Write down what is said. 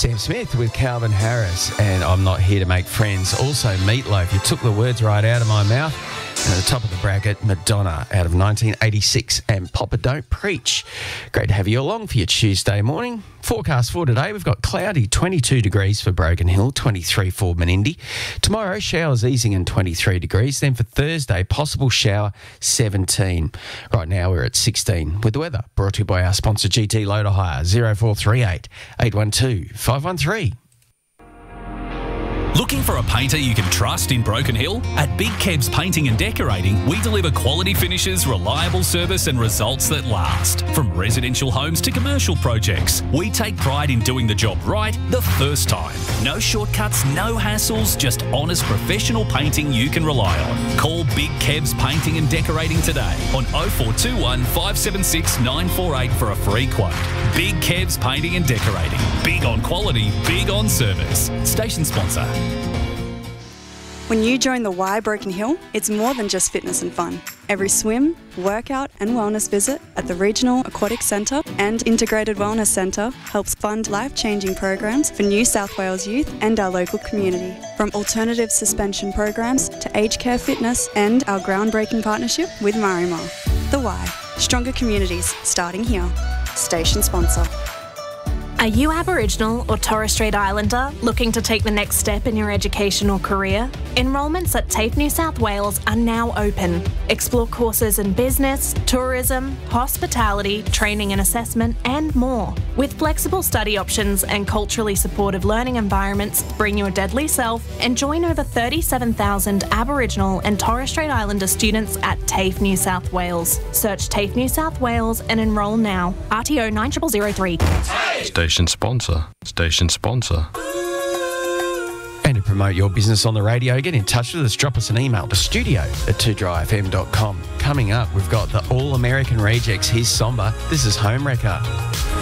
Sam Smith with Calvin Harris and I'm Not Here to Make Friends. Also Meatloaf. You took the words right out of my mouth. And at the top of the bracket, Madonna out of 1986 and Papa Don't Preach. Great to have you along for your Tuesday morning. Forecast for today, we've got cloudy, 22 degrees for Broken Hill, 23 for Menindee. Tomorrow, showers easing and 23 degrees. Then for Thursday, possible shower, 17. Right now, we're at 16 with the weather. Brought to you by our sponsor, GT Loader Hire, 0438 812 513. Looking for a painter you can trust in Broken Hill? At Big Kebs Painting and Decorating, we deliver quality finishes, reliable service and results that last. From residential homes to commercial projects, we take pride in doing the job right the first time. No shortcuts, no hassles, just honest professional painting you can rely on. Call Big Kebs Painting and Decorating today on 0421 576 948 for a free quote. Big Kebs Painting and Decorating. Big on quality, big on service. Station sponsor. When you join the Y Broken Hill, it's more than just fitness and fun. Every swim, workout and wellness visit at the Regional Aquatic Centre and Integrated Wellness Centre helps fund life-changing programs for New South Wales youth and our local community. From alternative suspension programs to aged care fitness and our groundbreaking partnership with Marimar. The Y, stronger communities starting here. Station sponsor. Are you Aboriginal or Torres Strait Islander looking to take the next step in your education or career? Enrolments at TAFE New South Wales are now open. Explore courses in business, tourism, hospitality, training and assessment, and more. With flexible study options and culturally supportive learning environments, bring your deadly self and join over 37,000 Aboriginal and Torres Strait Islander students at TAFE New South Wales. Search TAFE New South Wales and enrol now. RTO 9003. Station sponsor. Station sponsor. And to promote your business on the radio, get in touch with us. Drop us an email to studio@2drfm.com. Coming up, we've got the All American Rejects. Here's Somber. This is Home Wrecker.